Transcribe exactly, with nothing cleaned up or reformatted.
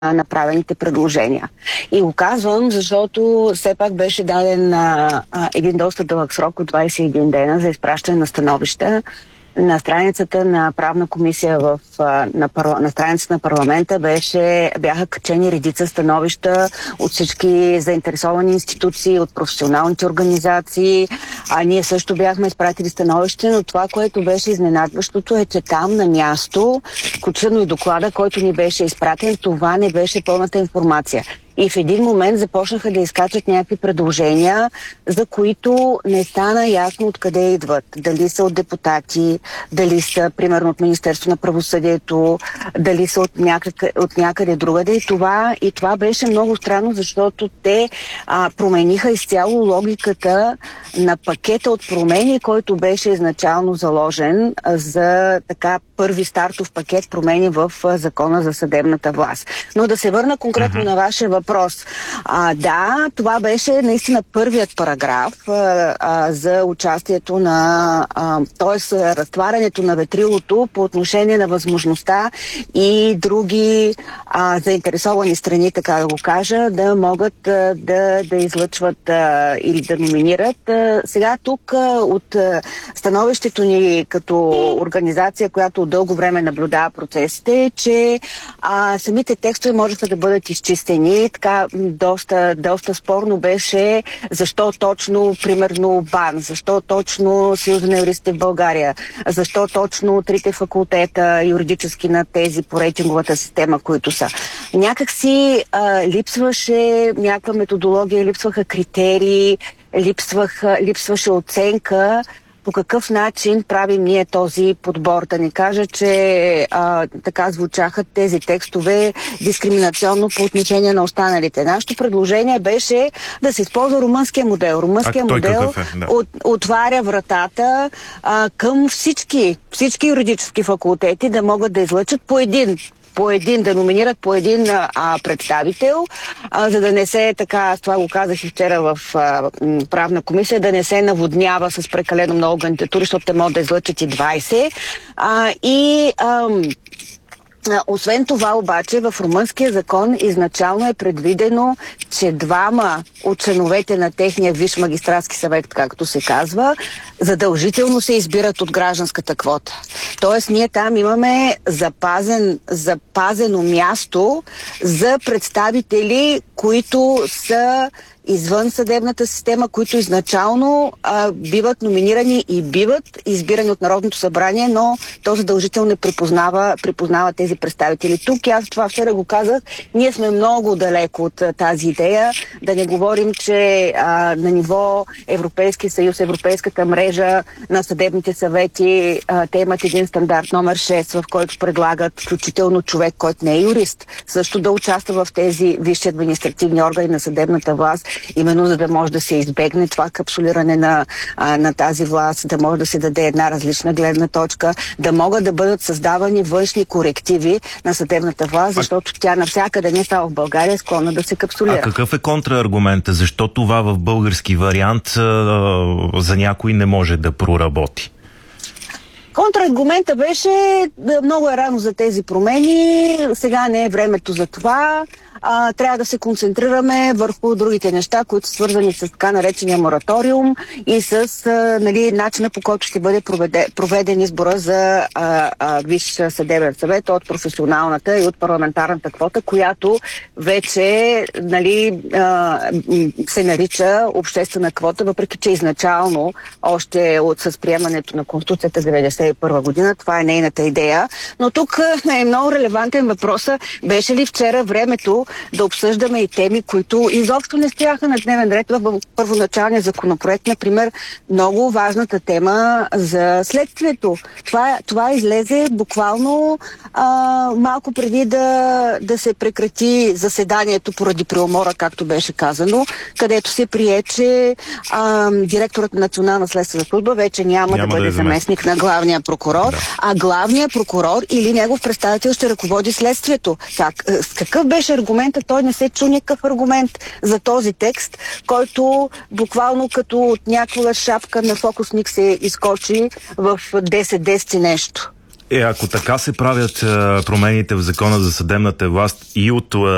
направените предложения. И го казвам, защото все пак беше даден а, а, един доста дълъг срок от двадесет и един дена за изпращане на становища. На страницата на правна комисия в, на, парла, на страницата на парламента беше, бяха качени редица становища от всички заинтересовани институции, от професионалните организации. А ние също бяхме изпратили становище, но това, което беше изненадващото е, че там на място, включително и доклада, който ни беше изпратен, това не беше пълната информация. И в един момент започнаха да изкачат някакви предложения, за които не стана ясно откъде идват. Дали са от депутати, дали са, примерно, от Министерство на правосъдието, дали са от някъде, от някъде другаде. И това, и това беше много странно, защото те а, промениха изцяло логиката на пакета от промени, който беше изначално заложен а, за така първи стартов пакет промени в а, Закона за съдебната власт. Но да се върна конкретно mm-hmm. на вашия въпрос. А, да, това беше наистина първият параграф а, а, за участието на, т.е. разтварянето на ветрилото по отношение на възможността и други а, заинтересовани страни, така да го кажа, да могат а, да, да излъчват а, или да номинират. А, сега тук а, от а, становището ни като организация, която дълго време наблюдава процесите, е, че а, самите текстове можеха да бъдат изчистени. Така доста, доста спорно беше защо точно, примерно, БАН, защо точно Съюза на юристите в България, защо точно трите факултета юридически на тези по рейтинговата система, които са. Някак си а, липсваше някаква методология, липсваха критерии, липсваха, липсваше оценка по какъв начин правим ние този подбор. Да ни кажа, че а, така звучаха тези текстове дискриминационно по отношение на останалите. Нашето предложение беше да се използва румънския модел. Румънския модел е? Да. от, отваря вратата а, към всички, всички юридически факултети да могат да излъчат по един по един, да номинират по един а, представител, а, за да не се, така, това го казах и вчера в а, правна комисия, да не се наводнява с прекалено много кандидатури, защото те могат да излъчат и двадесет. А, и а, освен това обаче в румънския закон изначално е предвидено, че двама от членовете на техния висш магистратски съвет, както се казва, задължително се избират от гражданската квота. Тоест ние там имаме запазен, запазено място за представители, които са извън съдебната система, които изначално а, биват номинирани и биват избирани от Народното събрание, но то задължително не припознава, припознава тези представители. Тук аз това вчера го казах, ние сме много далеко от а, тази идея, да не говорим, че а, на ниво Европейски съюз, Европейската мрежа на съдебните съвети, а, те имат един стандарт номер шест, в който предлагат включително човек, който не е юрист, също да участва в тези висши административни органи на съдебната власт, именно за да може да се избегне това капсулиране на, а, на тази власт, да може да се даде една различна гледна точка, да могат да бъдат създавани външни корективи на съдебната власт, защото тя навсякъде, не само в България, е склонна да се капсулира. А какъв е контрааргументът? Защо това в български вариант а, за някой не може да проработи? Контраргумента беше, много е рано за тези промени, сега не е времето за това. А, трябва да се концентрираме върху другите неща, които са свързани с така наречения мораториум и с а, нали, начина, по който ще бъде проведе, проведен избора за а, а, Висш съдебен съвет от професионалната и от парламентарната квота, която вече нали, а, се нарича обществена квота, въпреки че изначално още от с приемането на Конституцията деветдесет и първа година, това е нейната идея. Но тук е много релевантен въпрос. Беше ли вчера времето да обсъждаме и теми, които изобщо не стояха на дневен ред в първоначалния законопроект. Например, много важната тема за следствието. Това, това излезе буквално а, малко преди да, да се прекрати заседанието поради преумора, както беше казано, където се прие, че а, директорът на Национална следствена служба вече няма, няма да бъде да заместник на главния прокурор, да. а главният прокурор или негов представител ще ръководи следствието. Так, с какъв беше аргумент? Той не се чу никакъв аргумент за този текст, който буквално като от някаква шапка на фокусник се изкочи в десет десет нещо. Е, ако така се правят а, промените в Закона за съдебната власт и от а,